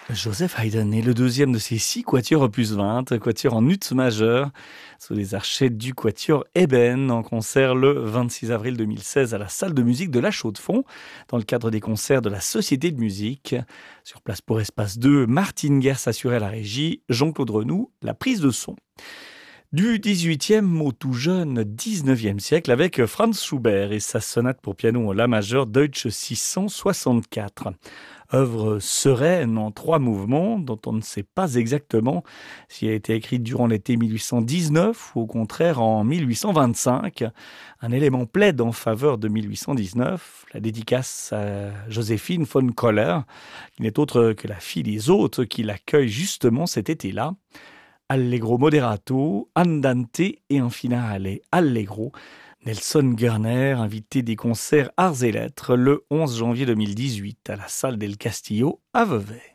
Joseph Haydn est le deuxième de ses 6 quatuors opus 20, quatuor en ut majeur, sous les archets du quatuor Eben, en concert le 26 avril 2016 à la salle de musique de La Chaux-de-Fonds, dans le cadre des concerts de la Société de musique. Sur place pour Espace 2, Martine Guers assurait la régie, Jean-Claude Renoux la prise de son. Du 18e au tout jeune 19e siècle avec Franz Schubert et sa sonate pour piano en la majeur Deutsche 664. Œuvre sereine en 3 mouvements dont on ne sait pas exactement si elle a été écrite durant l'été 1819 ou au contraire en 1825. Un élément plaide en faveur de 1819, la dédicace à Joséphine von Koller, qui n'est autre que la fille des hôtes qui l'accueille justement cet été-là. Allegro moderato, andante et un finale allegro. Nelson Gerner, invité des concerts Arts et Lettres le 11 janvier 2018 à la salle del Castillo à Vevey.